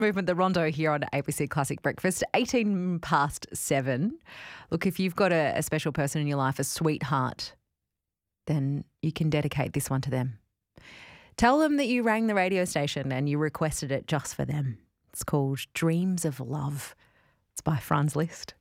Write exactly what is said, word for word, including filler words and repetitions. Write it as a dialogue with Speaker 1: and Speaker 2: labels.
Speaker 1: Movement, the Rondo here on A B C Classic Breakfast, eighteen past seven. Look, if you've got a, a special person in your life, a sweetheart, then you can dedicate this one to them. Tell them that you rang the radio station and you requested it just for them. It's called Dreams of Love. It's by Franz Liszt.